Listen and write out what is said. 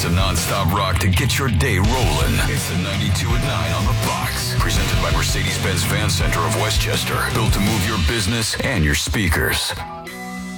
hours of non-stop rock to get your day rolling. It's the 92 at 9 on the Fox. Presented by Mercedes-Benz Van Center of Westchester. Built to move your business and your speakers.